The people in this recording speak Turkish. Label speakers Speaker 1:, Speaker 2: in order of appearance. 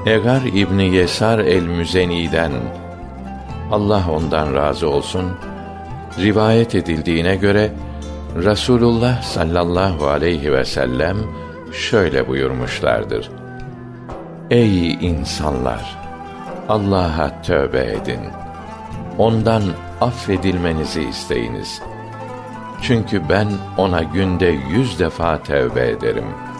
Speaker 1: Egar İbni Yesar el-Müzeni'den, Allah ondan razı olsun, rivayet edildiğine göre Rasulullah sallallahu aleyhi ve sellem şöyle buyurmuşlardır: Ey insanlar! Allah'a tövbe edin. Ondan affedilmenizi isteyiniz. Çünkü ben ona günde 100 defa tevbe ederim.